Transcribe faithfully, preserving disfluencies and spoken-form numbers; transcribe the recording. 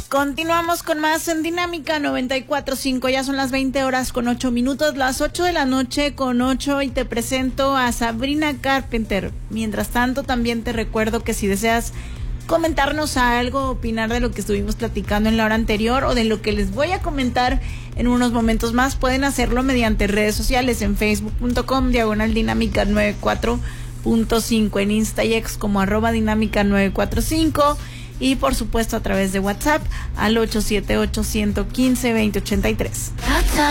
Continuamos con más en Dinámica noventa y cuatro punto cinco. Ya son las veinte horas con ocho minutos, las ocho de la noche con ocho, y te presento a Sabrina Carpenter. Mientras tanto, también te recuerdo que si deseas comentarnos algo, opinar de lo que estuvimos platicando en la hora anterior o de lo que les voy a comentar en unos momentos más, pueden hacerlo mediante redes sociales en facebook punto com diagonal dinámica noventa y cuatro punto cinco, en Insta y X como arroba dinámica novecientos cuarenta y cinco, y por supuesto a través de WhatsApp al ocho siete ocho, uno uno cinco, dos cero dos ocho tres.